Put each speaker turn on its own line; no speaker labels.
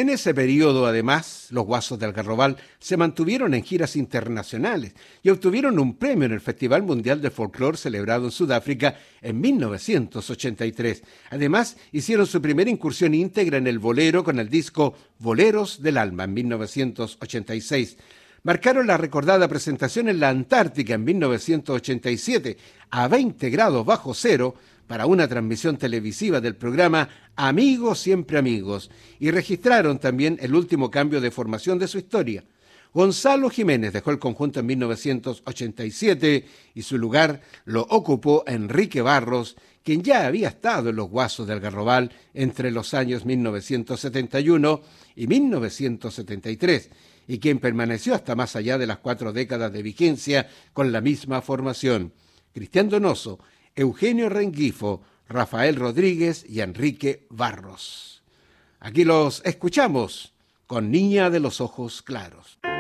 En ese periodo, además, los Guasos de Algarrobal se mantuvieron en giras internacionales y obtuvieron un premio en el Festival Mundial de Folclore celebrado en Sudáfrica en 1983. Además, hicieron su primera incursión íntegra en el bolero con el disco Boleros del Alma en 1986. Marcaron la recordada presentación en la Antártica en 1987, a 20 grados bajo cero, para una transmisión televisiva del programa Amigos Siempre Amigos, y registraron también el último cambio de formación de su historia. Gonzalo Jiménez dejó el conjunto en 1987 y su lugar lo ocupó Enrique Barros, quien ya había estado en los Guasos de Algarrobal entre los años 1971 y 1973, y quien permaneció hasta más allá de las 4 décadas de vigencia con la misma formación. Cristian Donoso, Eugenio Rengifo, Rafael Rodríguez y Enrique Barros. Aquí los escuchamos con Niña de los Ojos Claros.